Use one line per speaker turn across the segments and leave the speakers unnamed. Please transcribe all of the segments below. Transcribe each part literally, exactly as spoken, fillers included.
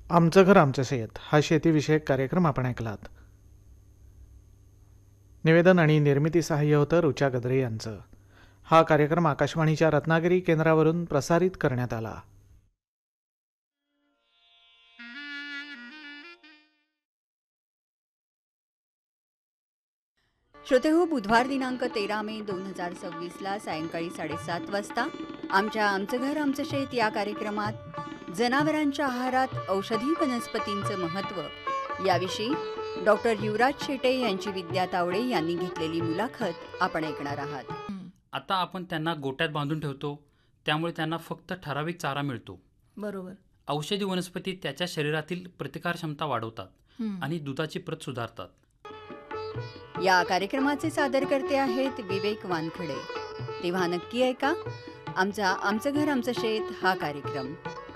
आमचं घर आमचं शेत हा शेतीविषयक कार्यक्रम आपण ऐकलात. निवेदन आणि निर्मिती सहाय्य होतं रुचा गद्रे यांचं. हा कार्यक्रम आकाशवाणीच्या रत्नागिरी केंद्रावरून प्रसारित करण्यात आला.
श्रोते हो, बुधवार दिनांक तेरा मे दोन हजार सव्वीसला सायंकाळी साडेसात वाजता आमच्या आमचं घर आमचं शेत या कार्यक्रमात जनावरांच्या आहारात औषधी वनस्पतींचं महत्त्व याविषयी डॉक्टर युवराज शेटे यांची विद्या तावडे यांनी घेतलेली मुलाखत आपण ऐकणार आहात.
आता आपण त्यांना गोट्यात बांधून ठेवतो, त्यामुळे त्यांना फक्त ठराविक चारा मिळतो.
बरोबर.
औषधी वनस्पती त्याच्या शरीरातील प्रतिकारक्षमता वाढवतात आणि दुधाची प्रत सुधारतात.
या कार्यक्रमाचे सादरकर्ते आहेत विवेक वानखडे. तेव्हा नक्की ऐका आमचा आमचं घर आमचं शेत हा कार्यक्रम.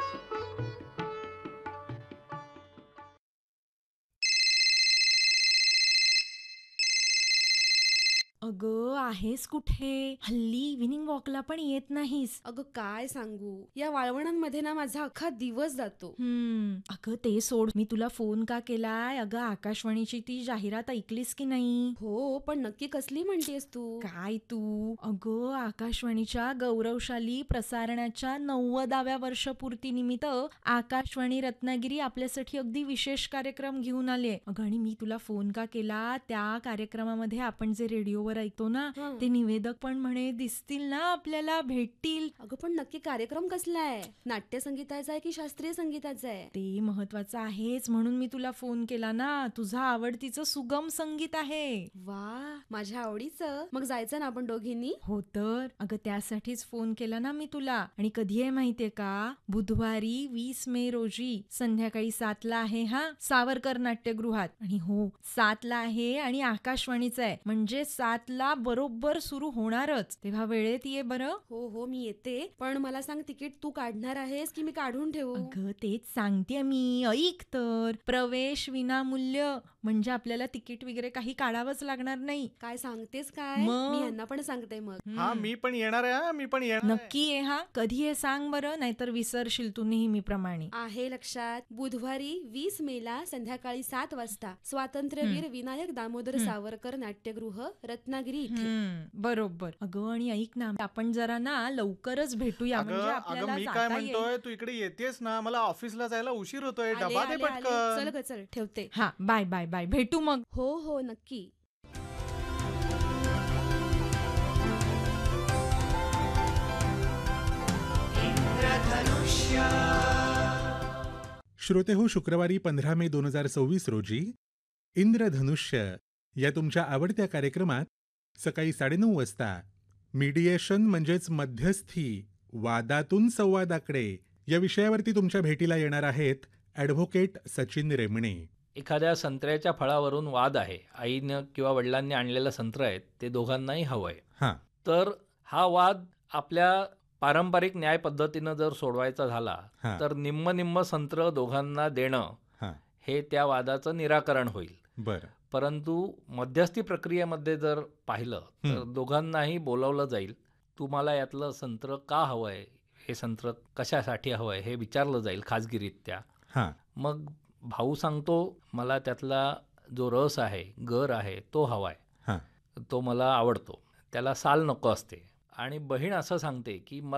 अगं आहेस कुठे? हल्ली इव्हिनिंग वॉकला पण येत नाहीस.
अगं काय सांगू, या वाळवणांमध्ये ना माझा अख्खा दिवस जातो.
हम्म अगं ते सोड, मी तुला फोन का केलाय? अगं आकाशवाणीची ती जाहिरात ऐकलीस की नाही?
हो, पण नक्की कसली म्हणतेस तू?
काय तू? अगं आकाशवाणीच्या गौरवशाली प्रसारणाच्या नव्वदाव्या वर्षपूर्ती निमित्त आकाशवाणी रत्नागिरी आपल्यासाठी अगदी विशेष कार्यक्रम घेऊन आले. अगं आणि मी तुला फोन का केला? त्या कार्यक्रमामध्ये आपण जे रेडिओवर ऐकतो ना, ते निवेदक पण म्हणे दिसतील ना आपल्याला, भेटतील.
अगं पण नक्की कार्यक्रम कसला आहे? नाट्य संगीताचा आहे की शास्त्रीय संगीताचा आहे?
ते महत्वाचं आहेच, म्हणून मी तुला फोन केला ना. तुझं आवडतीचं सुगम संगीत आहे.
वा, माझ्या आवडीचं. मग जायचं ना आपण दोघींनी?
हो तर. अगं त्यासाठीच फोन केला ना मी तुला. आणि कधी आहे माहितीये का? बुधवारी वीस मे रोजी संध्याकाळी सातला आहे हा, सावरकर नाट्यगृहात. आणि हो, सातला आहे आणि आकाशवाणीचं आहे, म्हणजे सातला बरोबर सुरू होणारच. तेव्हा वेळेत ये बरं.
हो हो मी येते, पण मला सांग तिकीट तू काढणार आहेस की मी काढून ठेवू?
अगं तेच सांगते मी, ऐक तर. प्रवेश विनामूल्य, म्हणजे आपल्याला तिकीट वगैरे काही काढावंच लागणार नाही.
काय सांगतेस काय?
मग?
मी यांना पण सांगते मग.
हा मी पण येणार आहे. हा, मी पण येणार आहे.
नक्की ये हा. कधी आहे सांग बरं, नाहीतर विसरशील तू नेहमीप्रमाणे.
आहे लक्षात. बुधवारी वीस मेला संध्याकाळी सात वाजता स्वातंत्र्यवीर विनायक दामोदर सावरकर नाट्यगृह रत्नागिरी इथे.
हम्म बरोबर. अगं आणि ऐक ना, आपण जरा ना लवकरच भेटूया,
अगं
म्हणजे
अगं
आपल्याला
मी काय
जाता येईल.
म्हणतोय, तू इकडे येतेस ना, मला ऑफिसला जायला उशीर होतोय.
आले,
डबा दे
आले, आले.
पटकन.
चल ग चल, ठेवते.
हा बाय बाय बाय, भेटू मग.
हो हो नक्की.
श्रोते हो, शुक्रवारी पंधरा मे दोन हजार सव्वीस रोजी इंद्रधनुष्य या तुमच्या आवडत्या कार्यक्रमात सकाळी साडेनऊ वाजता मीडिएशन म्हणजेच मध्यस्थी, वादातून संवादाकडे या विषयावरती तुमच्या भेटीला येणार आहेत ॲडव्होकेट सचिन रेमणे.
एखाद्या संत्र्याच्या फळावरून वाद आहे, आईनं किंवा वडिलांनी आणलेलं संत्र आहे, ते दोघांनाही हवं आहे.
हां
तर हा वाद आपल्या पारंपरिक न्याय पद्धतीनं जर सोडवायचा झाला
हां.
तर निम्म निम्म संत्र दोघांना देणं
हां
हे त्या वादाचं निराकरण होईल.
बरं.
परंतु मध्यस्थी प्रक्रियेमध्ये जर पाहिलं तर दोघांनाही बोलावलं जाईल. तुम्हाला यातलं संत्र का हवं आहे, हे संत्र कशासाठी हवं आहे हे विचारलं जाईल खाजगीरित्या.
हां
मग भाऊ सांगतो मला त्यातला जो रस आहे, गर आहे, तो हवा आहे,
हां
तो मला आवडतो, त्याला साल नको असते. आणि बहीण असं सांगते की